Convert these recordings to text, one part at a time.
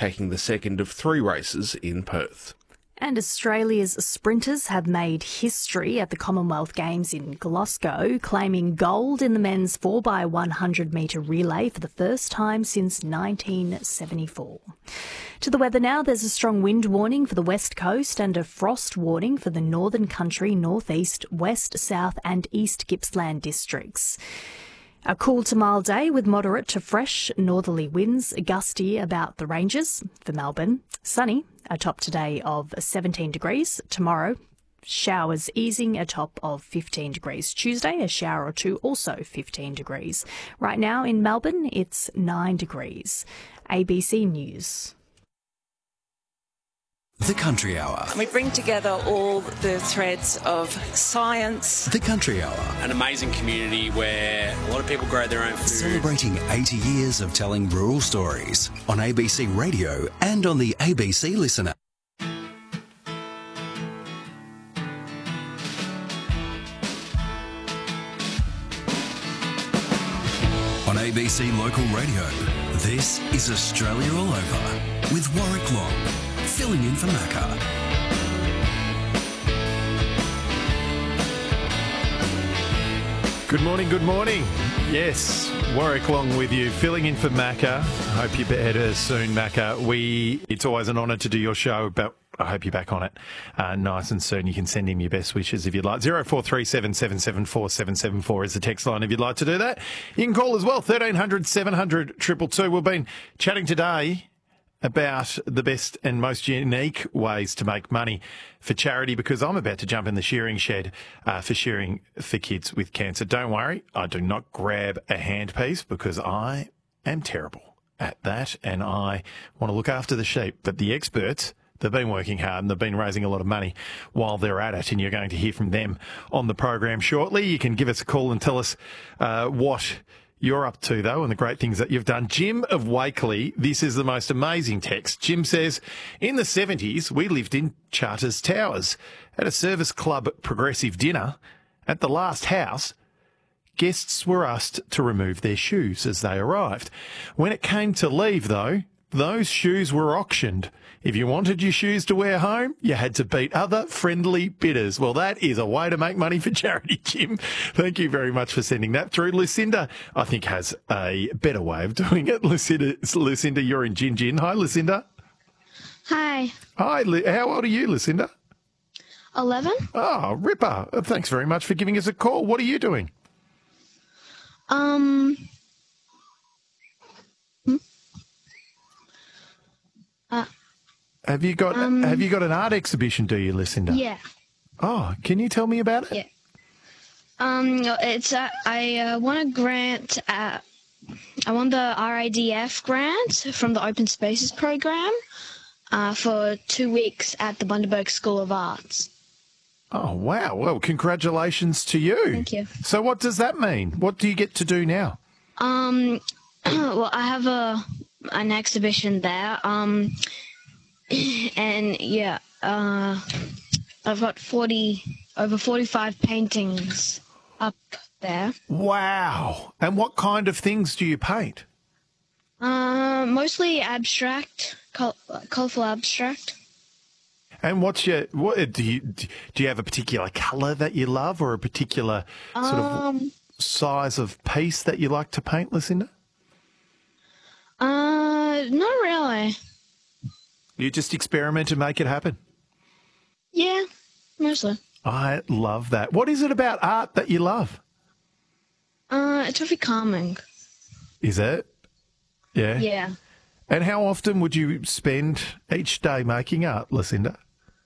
taking the second of 3 races in Perth. And Australia's sprinters have made history at the Commonwealth Games in Glasgow, claiming gold in the men's 4x100 metre relay for the first time since 1974. To the weather now, there's a strong wind warning for the west coast and a frost warning for the northern country, northeast, west, south and east Gippsland districts. A cool to mild day with moderate to fresh northerly winds, gusty about the ranges. For Melbourne, sunny, a top today of 17 degrees. Tomorrow, showers easing, a top of 15 degrees. Tuesday, a shower or two, also 15 degrees. Right now in Melbourne, it's 9 degrees. ABC News. The Country Hour. We bring together all the threads of science. The Country Hour. An amazing community where a lot of people grow their own food. Celebrating 80 years of telling rural stories on ABC Radio and on the ABC Listener. On ABC Local Radio, this is Australia All Over with Warwick Long. Filling in for Macca. Good morning, good morning. Yes, Warwick Long with you, filling in for Macca. Hope you're better soon, Macca. It's always an honour to do your show, but I hope you're back on it nice and soon. You can send him your best wishes if you'd like. 0437 774 774 is the text line if you'd like to do that. You can call as well, 1300 700 222. We've been chatting today about the best and most unique ways to make money for charity, because I'm about to jump in the shearing shed for shearing for kids with cancer. Don't worry, I do not grab a handpiece because I am terrible at that and I want to look after the sheep. But the experts, they've been working hard and they've been raising a lot of money while they're at it, and you're going to hear from them on the program shortly. You can give us a call and tell us what you're up to, though, and the great things that you've done. Jim of Wakeley, this is the most amazing text. Jim says, in the 70s, we lived in Charters Towers. At a service club progressive dinner, at the last house, guests were asked to remove their shoes as they arrived. When it came to leave, though, those shoes were auctioned. If you wanted your shoes to wear home, you had to beat other friendly bidders. Well, that is a way to make money for charity, Jim. Thank you very much for sending that through. Lucinda, I think, has a better way of doing it. Lucinda, you're in Gin Gin. Hi, Lucinda. Hi. Hi, how old are you, Lucinda? 11. Oh, ripper. Thanks very much for giving us a call. What are you doing? Have you got an art exhibition, do you, Lucinda? Yeah. Oh, can you tell me about it? Yeah. I won a grant I won the RIDF grant from the Open Spaces program for 2 weeks at the Bundaberg School of Arts. Oh, wow. Well, congratulations to you. Thank you. So what does that mean? What do you get to do now? Well, I have an exhibition there. And yeah, I've got over 45 paintings up there. Wow. And what kind of things do you paint? Mostly abstract, colourful abstract. And do you have a particular colour that you love, or a particular sort of size of piece that you like to paint, Lucinda? Not really. You just experiment and make it happen? Yeah, mostly. I love that. What is it about art that you love? It's very calming. Is it? Yeah? Yeah. And how often would you spend each day making art, Lucinda?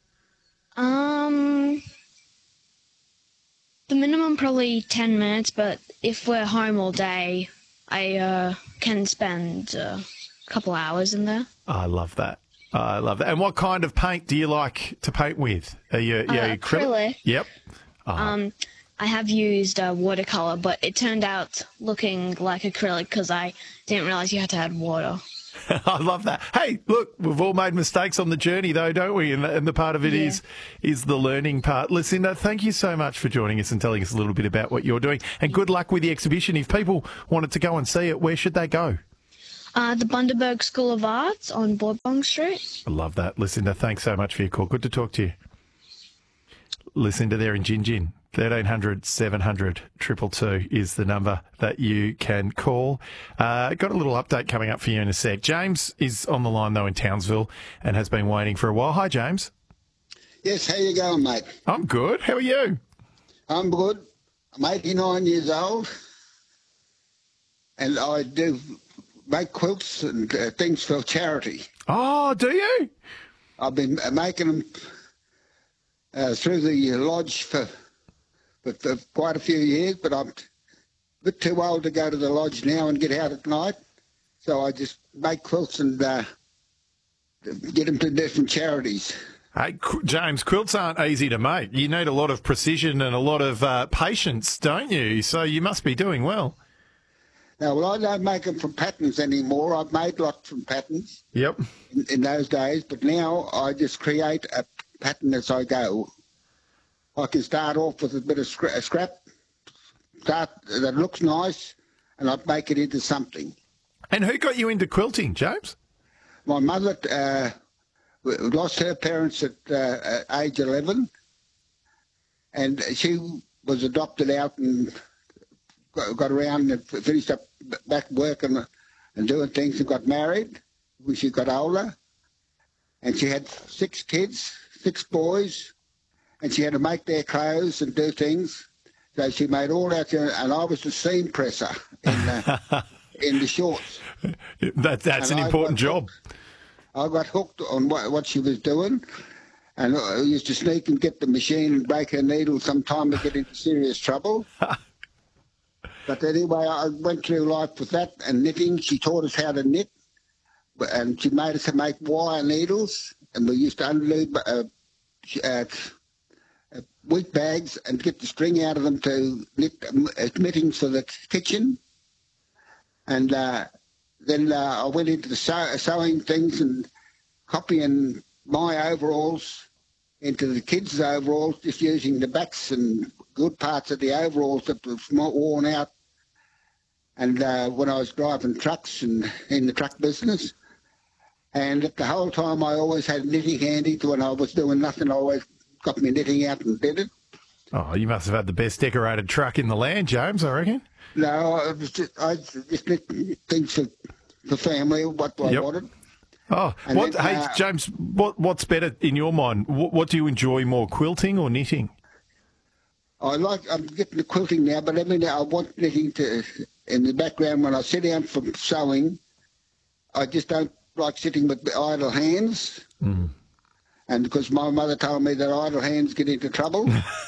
The minimum probably 10 minutes, but if we're home all day, I can spend a couple hours in there. I love that. I love that. And what kind of paint do you like to paint with? Are you acrylic? Yep. I have used watercolor, but it turned out looking like acrylic because I didn't realize you had to add water. I love that. Hey, look, we've all made mistakes on the journey, though, don't we? And the part of it is the learning part. Lucinda, thank you so much for joining us and telling us a little bit about what you're doing. And good luck with the exhibition. If people wanted to go and see it, where should they go? The Bundaberg School of Arts on Borbong Street. I love that. Lucinda, thanks so much for your call. Good to talk to you. Lucinda there in Gin Gin. 1300 700 222 is the number that you can call. Got a little update coming up for you in a sec. James is on the line, though, in Townsville and has been waiting for a while. Hi, James. Yes, how you going, mate? I'm good. How are you? I'm good. I'm 89 years old, and I do make quilts and things for charity. Oh, do you? I've been making them through the lodge for quite a few years, but I'm a bit too old to go to the lodge now and get out at night, so I just make quilts and get them to different charities. Hey, James, quilts aren't easy to make. You need a lot of precision and a lot of patience, don't you? So you must be doing well. Now, well, I don't make them from patterns anymore. I've made lots from patterns. Yep. In those days, but now I just create a pattern as I go. I can start off with a bit of scrap, that looks nice, and I'd make it into something. And who got you into quilting, James? My mother lost her parents at age 11, and she was adopted out and got around and finished up back working and doing things and got married when she got older. And she had 6 kids, 6 boys, and she had to make their clothes and do things. So she made all that, and I was the seam presser in the shorts. That's an important job. I got hooked on what she was doing, and I used to sneak and get the machine and break her needle sometime to get into serious trouble. But anyway, I went through life with that and knitting. She taught us how to knit, and she made us to make wire needles, and we used to unload wheat bags and get the string out of them to knit knittings for the kitchen. And then I went into the sewing things and copying my overalls into the kids' overalls, just using the backs and good parts of the overalls that were worn out. And when I was driving trucks and in the truck business, and the whole time I always had knitting handy. When I was doing nothing, I always got my knitting out and did it. Oh, you must have had the best decorated truck in the land, James, I reckon. No, I just knit things for family, what I wanted. Oh, hey, James, what's better in your mind? What do you enjoy more, quilting or knitting? I'm getting the quilting now, but every now I want knitting in the background when I sit down for sewing. I just don't like sitting with idle hands. Mm. And because my mother told me that idle hands get into trouble.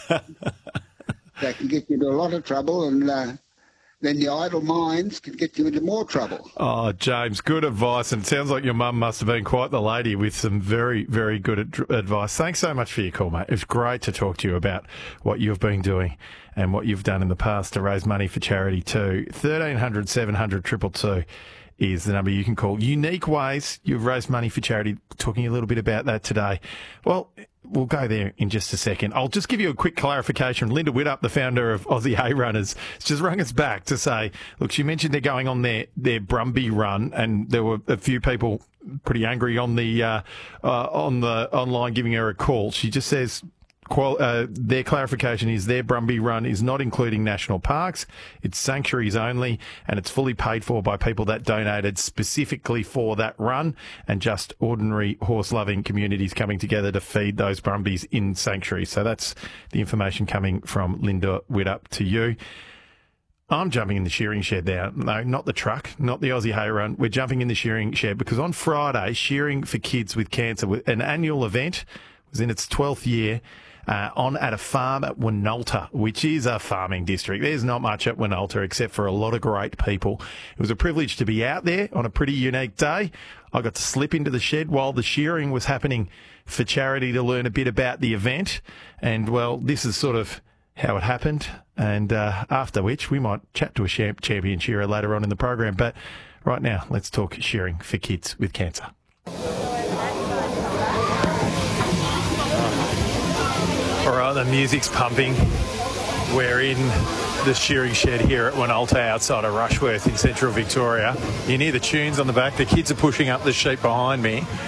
They can get you into a lot of trouble, and then the idle minds can get you into more trouble. Oh, James, good advice. And it sounds like your mum must have been quite the lady with some very, very good advice. Thanks so much for your call, mate. It's great to talk to you about what you've been doing and what you've done in the past to raise money for charity too. 1300 700 222 is the number you can call. Unique ways you've raised money for charity. Talking a little bit about that today. Well, we'll go there in just a second. I'll just give you a quick clarification. Linda Widdop, the founder of Aussie Hay Runners, has just rung us back to say, look, she mentioned they're going on their Brumby run, and there were a few people pretty angry on the online giving her a call. She just says, their clarification is their Brumby run is not including national parks. It's sanctuaries only, and it's fully paid for by people that donated specifically for that run, and just ordinary horse-loving communities coming together to feed those Brumbies in sanctuaries. So that's the information coming from Linda Widdop to you. I'm jumping in the shearing shed now. No, not the truck, not the Aussie Hay Run. We're jumping in the shearing shed because on Friday, Shearing for Kids with Cancer, an annual event, was in its 12th year. On at a farm at Winalta, which is a farming district. There's not much at Winalta except for a lot of great people. It was a privilege to be out there on a pretty unique day. I got to slip into the shed while the shearing was happening for charity to learn a bit about the event. And, well, this is sort of how it happened. And after which we might chat to a champion shearer later on in the program. But right now, let's talk Shearing for Kids with Cancer. All right, the music's pumping. We're in the shearing shed here at Winalta outside of Rushworth in central Victoria. You can hear the tunes on the back. The kids are pushing up the sheep behind me.